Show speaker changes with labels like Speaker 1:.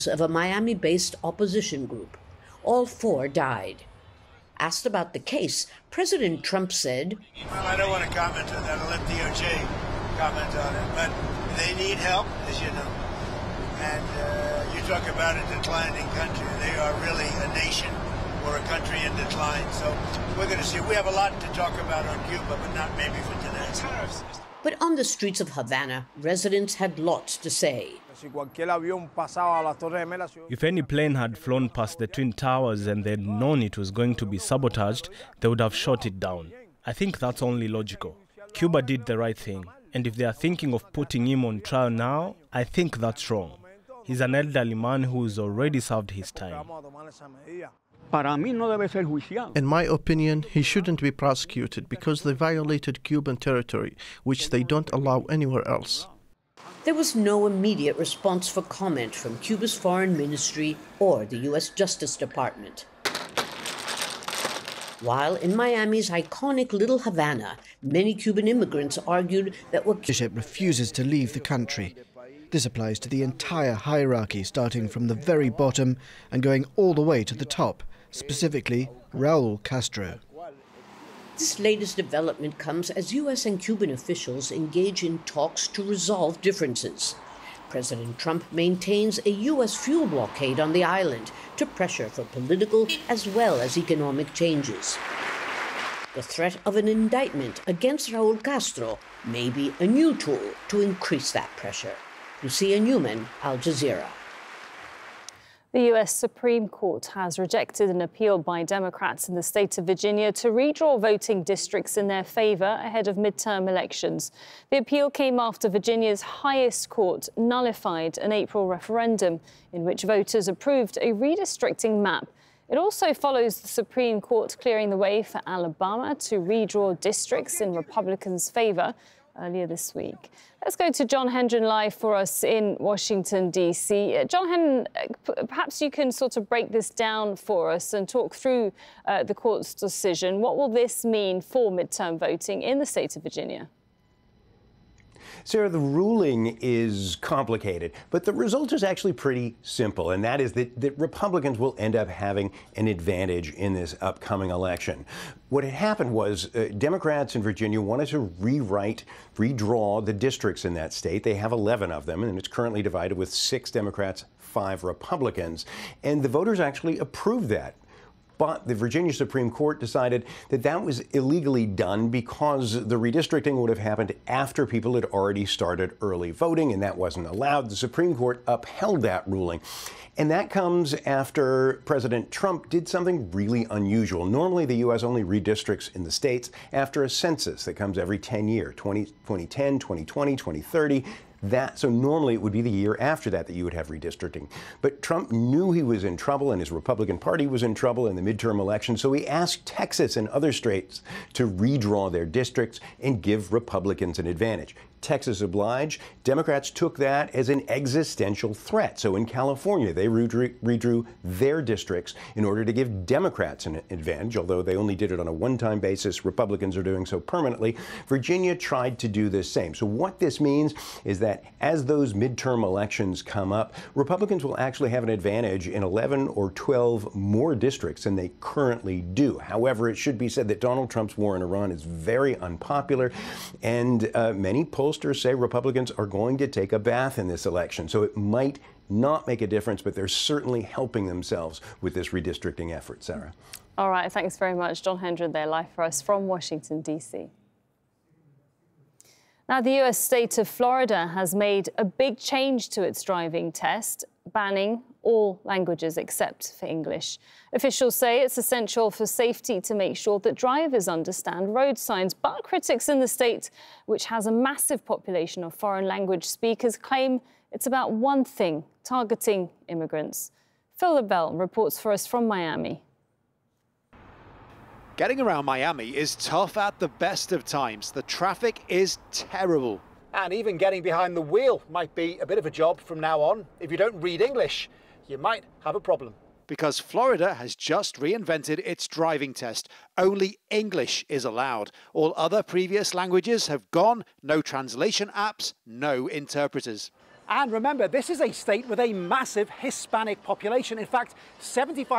Speaker 1: of a Miami-based opposition group. All 4 died. Asked about the case, President Trump said,
Speaker 2: "Well, I don't want to comment on that. I'll let DOJ comment on it. But they need help, as you know. And you talk about a declining country. They are really a nation or a country in decline. So we're going to see. We have a lot to talk about on Cuba, but not maybe for today."
Speaker 1: But on the streets of Havana, residents had lots to say.
Speaker 3: If any plane had flown past the Twin Towers and they'd known it was going to be sabotaged, they would have shot it down. I think that's only logical. Cuba did the right thing. And if they are thinking of putting him on trial now, I think that's wrong. He's an elderly man who's already served his time.
Speaker 4: In my opinion, he shouldn't be prosecuted because they violated Cuban territory, which they don't allow anywhere else.
Speaker 1: There was no immediate response for comment from Cuba's foreign ministry or the U.S. Justice Department. While in Miami's iconic Little Havana, many Cuban immigrants argued that
Speaker 5: leadership refuses to leave the country. This applies to the entire hierarchy, starting from the very bottom and going all the way to the top, specifically Raul Castro.
Speaker 1: This latest development comes as U.S. and Cuban officials engage in talks to resolve differences. President Trump maintains a U.S. fuel blockade on the island to pressure for political as well as economic changes. The threat of an indictment against Raul Castro may be a new tool to increase that pressure. Lucia Newman, Al Jazeera.
Speaker 6: The U.S. Supreme Court has rejected an appeal by Democrats in the state of Virginia to redraw voting districts in their favor ahead of midterm elections. The appeal came after Virginia's highest court nullified an April referendum in which voters approved a redistricting map. It also follows the Supreme Court clearing the way for Alabama to redraw districts in Republicans' favor earlier this week. Let's go to John Hendren live for us in Washington, D.C. John Hendren, perhaps you can sort of break this down for us and talk through the court's decision. What will this mean for midterm voting in the state of Virginia?
Speaker 7: Sarah, the ruling is complicated, but the result is actually pretty simple, and that is that Republicans will end up having an advantage in this upcoming election. What had happened was Democrats in Virginia wanted to redraw the districts in that state. They have 11 of them, and it's currently divided with 6 Democrats, 5 Republicans. And the voters actually approved that. But the Virginia Supreme Court decided that that was illegally done because the redistricting would have happened after people had already started early voting, and that wasn't allowed. The Supreme Court upheld that ruling. And that comes after President Trump did something really unusual. Normally, the U.S. only redistricts in the states after a census that comes every 10 years, 2010, 2020, 2030. So normally it would be the year after that you would have redistricting. But Trump knew he was in trouble and his Republican Party was in trouble in the midterm election, so he asked Texas and other states to redraw their districts and give Republicans an advantage. Texas obliged. Democrats took that as an existential threat. So in California, they redrew their districts in order to give Democrats an advantage, although they only did it on a one-time basis. Republicans are doing so permanently. Virginia tried to do the same. So what this means is that as those midterm elections come up, Republicans will actually have an advantage in 11 or 12 more districts than they currently do. However, it should be said that Donald Trump's war in Iran is very unpopular, and many pollsters say Republicans are going to take a bath in this election. So it might not make a difference, but they're certainly helping themselves with this redistricting effort, Sarah.
Speaker 6: All right, thanks very much. John Hendren there, live for us from Washington, D.C. Now, the U.S. state of Florida has made a big change to its driving test, banning all languages except for English. Officials say it's essential for safety to make sure that drivers understand road signs. But critics in the state, which has a massive population of foreign language speakers, claim it's about one thing: targeting immigrants. Phil LaBelle reports for us from Miami.
Speaker 8: Getting around Miami is tough at the best of times. The traffic is terrible.
Speaker 9: And even getting behind the wheel might be a bit of a job from now on. If you don't read English, you might have a problem.
Speaker 8: Because Florida has just reinvented its driving test. Only English is allowed. All other previous languages have gone. No translation apps, no interpreters. And remember, this is a state with a massive Hispanic population. In fact, 75